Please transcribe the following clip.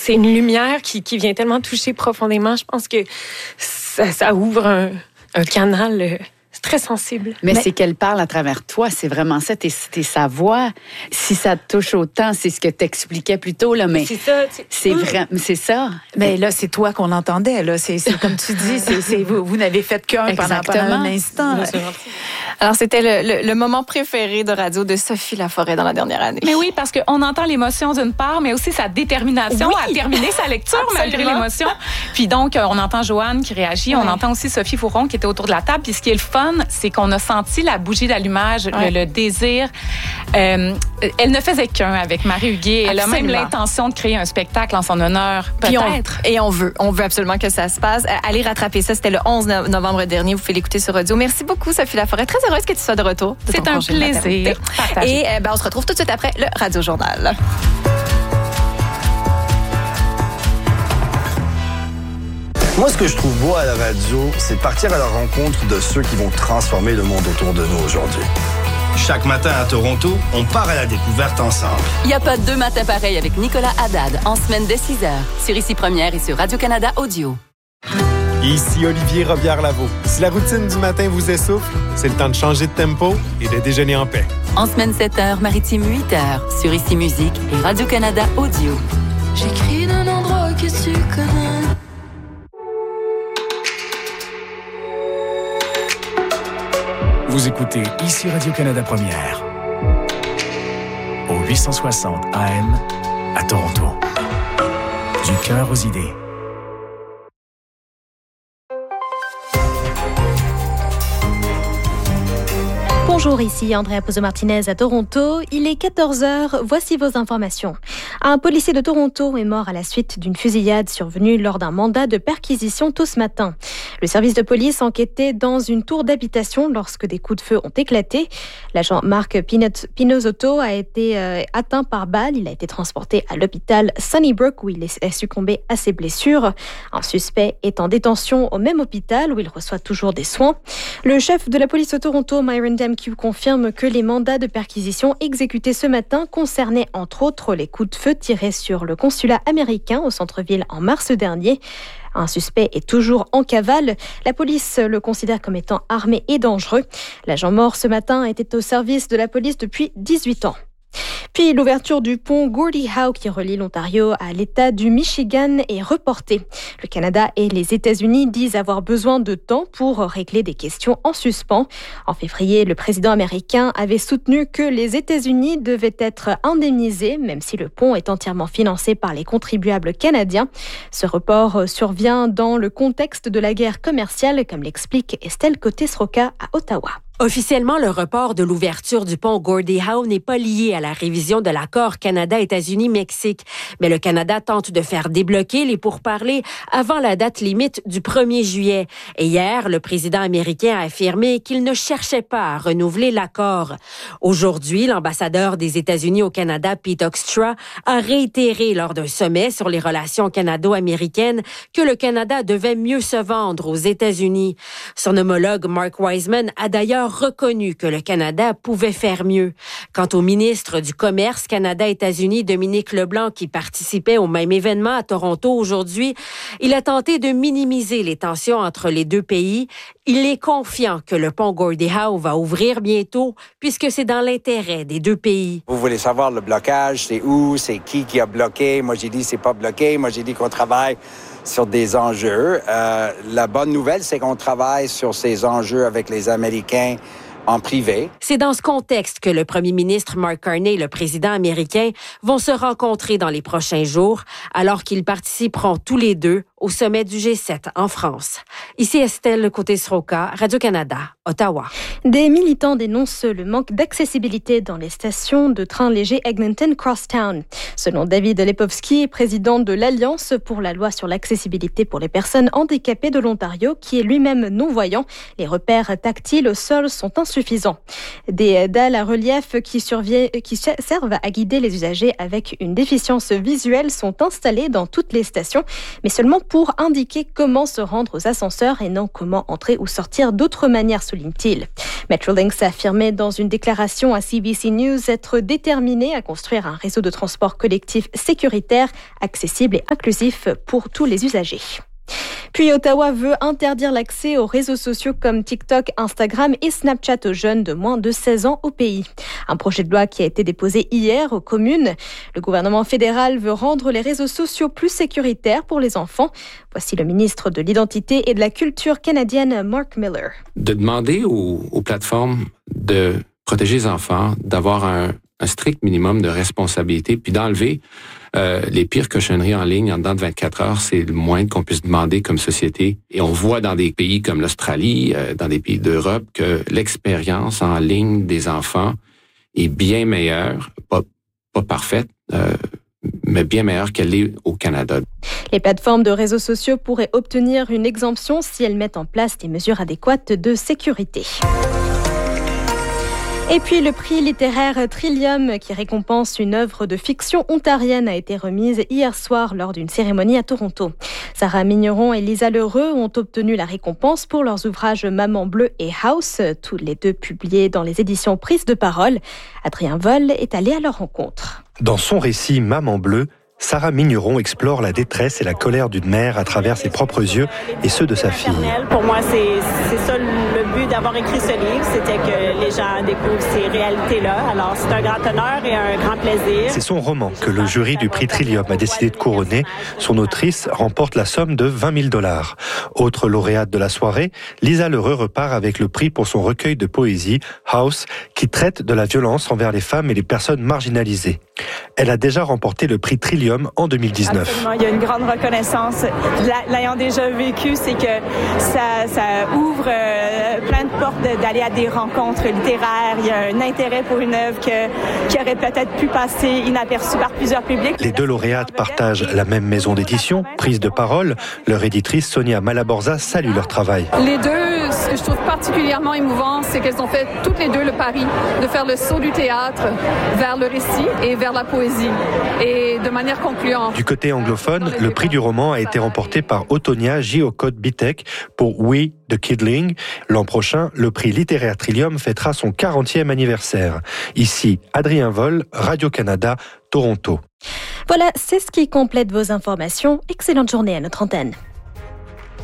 c'est une lumière qui vient tellement toucher profondément. Je pense que ça ouvre un canal très sensible. Mais c'est qu'elle parle à travers toi, c'est vraiment ça, t'es sa voix. Si ça te touche autant, c'est ce que t'expliquais plus tôt, là, mais c'est ça. C'est vrai, c'est ça. Mais là, c'est toi qu'on entendait, là. C'est comme tu dis, vous n'avez fait qu'un pendant un instant. Alors, c'était le moment préféré de radio de Sophie Laforêt dans la dernière année. Mais oui, parce qu'on entend l'émotion d'une part, mais aussi sa détermination à terminer sa lecture malgré l'émotion. Puis donc, on entend Joanne qui réagit, on entend aussi Sophie Fouron qui était autour de la table. Puis ce qui est le fun, c'est qu'on a senti la bougie d'allumage, le désir. Elle ne faisait qu'un avec Marie Huguet. Elle a même l'intention de créer un spectacle en son honneur, peut-être. Et on veut absolument que ça se passe. Allez rattraper ça, c'était le 11 novembre dernier. Vous pouvez l'écouter sur audio. Merci beaucoup, Sophie Laforêt. Très heureuse que tu sois de retour. C'est un plaisir. Et on se retrouve tout de suite après le Radio Journal. Moi, ce que je trouve beau à la radio, c'est de partir à la rencontre de ceux qui vont transformer le monde autour de nous aujourd'hui. Chaque matin à Toronto, on part à la découverte ensemble. Il n'y a pas deux matins pareils avec Nicolas Haddad en semaine dès 6h sur Ici Première et sur Radio-Canada Audio. Ici Olivier Robillard-Lavaux. Si la routine du matin vous essouffle, c'est le temps de changer de tempo et de déjeuner en paix. En semaine 7h, Maritime 8h sur Ici Musique et Radio-Canada Audio. J'écris d'un endroit que tu connais. Vous écoutez ici Radio-Canada Première, au 860 AM à Toronto. Du cœur aux idées. Bonjour, ici Andrea Pozzo-Martinez à Toronto. Il est 14h, voici vos informations. Un policier de Toronto est mort à la suite d'une fusillade survenue lors d'un mandat de perquisition tôt ce matin. Le service de police enquêtait dans une tour d'habitation lorsque des coups de feu ont éclaté. L'agent Marc Pinozotto a été atteint par balle. Il a été transporté à l'hôpital Sunnybrook où il a succombé à ses blessures. Un suspect est en détention au même hôpital où il reçoit toujours des soins. Le chef de la police de Toronto, Myron Demkiw, confirme que les mandats de perquisition exécutés ce matin concernaient entre autres les coups de feu tirés sur le consulat américain au centre-ville en mars dernier. Un suspect est toujours en cavale. La police le considère comme étant armé et dangereux. L'agent mort ce matin était au service de la police depuis 18 ans. Puis l'ouverture du pont Gordie Howe qui relie l'Ontario à l'État du Michigan est reportée. Le Canada et les États-Unis disent avoir besoin de temps pour régler des questions en suspens. En février, le président américain avait soutenu que les États-Unis devaient être indemnisés, même si le pont est entièrement financé par les contribuables canadiens. Ce report survient dans le contexte de la guerre commerciale, comme l'explique Estelle Côté-Sroka à Ottawa. Officiellement, le report de l'ouverture du pont Gordie Howe n'est pas lié à la révision de l'accord Canada-États-Unis-Mexique. Mais le Canada tente de faire débloquer les pourparlers avant la date limite du 1er juillet. Et hier, le président américain a affirmé qu'il ne cherchait pas à renouveler l'accord. Aujourd'hui, l'ambassadeur des États-Unis au Canada, Pete Hoekstra, a réitéré lors d'un sommet sur les relations canado-américaines que le Canada devait mieux se vendre aux États-Unis. Son homologue Mark Wiseman a d'ailleurs reconnu que le Canada pouvait faire mieux. Quant au ministre du Commerce Canada-États-Unis, Dominique Leblanc, qui participait au même événement à Toronto aujourd'hui, il a tenté de minimiser les tensions entre les deux pays. Il est confiant que le pont Gordie Howe va ouvrir bientôt, puisque c'est dans l'intérêt des deux pays. Vous voulez savoir le blocage, c'est où, c'est qui a bloqué? Moi, j'ai dit c'est pas bloqué. Moi, j'ai dit qu'on travaille sur des enjeux. La bonne nouvelle, c'est qu'on travaille sur ces enjeux avec les Américains en privé. C'est dans ce contexte que le premier ministre Mark Carney et le président américain vont se rencontrer dans les prochains jours, alors qu'ils participeront tous les deux au sommet du G7 en France. Ici Estelle Côté-Sroka, Radio-Canada, Ottawa. Des militants dénoncent le manque d'accessibilité dans les stations de train léger Eglinton Crosstown. Selon David Lepofsky, président de l'Alliance pour la loi sur l'accessibilité pour les personnes handicapées de l'Ontario, qui est lui-même non-voyant, les repères tactiles au sol sont insuffisants. Des dalles à relief qui servent à guider les usagers avec une déficience visuelle sont installées dans toutes les stations, mais seulement pour indiquer comment se rendre aux ascenseurs et non comment entrer ou sortir d'autres manières, souligne-t-il. Metrolinx a affirmé dans une déclaration à CBC News être déterminé à construire un réseau de transport collectif sécuritaire, accessible et inclusif pour tous les usagers. Puis Ottawa veut interdire l'accès aux réseaux sociaux comme TikTok, Instagram et Snapchat aux jeunes de moins de 16 ans au pays. Un projet de loi qui a été déposé hier aux communes. Le gouvernement fédéral veut rendre les réseaux sociaux plus sécuritaires pour les enfants. Voici le ministre de l'Identité et de la Culture canadienne, Mark Miller. De demander aux plateformes de protéger les enfants, d'avoir un strict minimum de responsabilité, puis d'enlever les pires cochonneries en ligne en dedans de 24 heures, c'est le moins qu'on puisse demander comme société. Et on voit dans des pays comme l'Australie, dans des pays d'Europe, que l'expérience en ligne des enfants est bien meilleure, pas parfaite, mais bien meilleure qu'elle est au Canada. Les plateformes de réseaux sociaux pourraient obtenir une exemption si elles mettent en place des mesures adéquates de sécurité. Et puis le prix littéraire Trillium, qui récompense une œuvre de fiction ontarienne, a été remise hier soir lors d'une cérémonie à Toronto. Sarah Migneron et Lisa Lheureux ont obtenu la récompense pour leurs ouvrages Maman Bleue et House, tous les deux publiés dans les éditions Prise de Parole. Adrien Vol est allé à leur rencontre. Dans son récit Maman Bleue, Sarah Migneron explore la détresse et la colère d'une mère à travers ses propres yeux et ceux de sa fille. Pour moi, c'est ça le but d'avoir écrit ce livre, c'était que les gens découvrent ces réalités-là. Alors, c'est un grand honneur et un grand plaisir. C'est son roman que le jury du prix Trillium a décidé de couronner. Son autrice remporte la somme de 20 000 $. Autre lauréate de la soirée, Lisa Lheureux repart avec le prix pour son recueil de poésie House, qui traite de la violence envers les femmes et les personnes marginalisées. Elle a déjà remporté le prix Trillium en 2019. Absolument, il y a une grande reconnaissance. L'ayant déjà vécu, c'est que ça ouvre plein de portes d'aller à des rencontres littéraires. Il y a un intérêt pour une œuvre qui aurait peut-être pu passer inaperçue par plusieurs publics. Les deux lauréates partagent la même maison d'édition, Prise de Parole. Leur éditrice, Sonia Malaborza, salue leur travail. Les deux, ce que je trouve particulièrement émouvant, c'est qu'elles ont fait toutes les deux le pari de faire le saut du théâtre vers le récit et vers la poésie, et de manière concluante. Du côté anglophone, le prix du roman a été remporté par Otonia Jiokot-Bitek pour We, the Kidling. L'an prochain, le prix littéraire Trillium fêtera son 40e anniversaire. Ici, Adrien Vol, Radio-Canada, Toronto. Voilà, c'est ce qui complète vos informations. Excellente journée à notre antenne.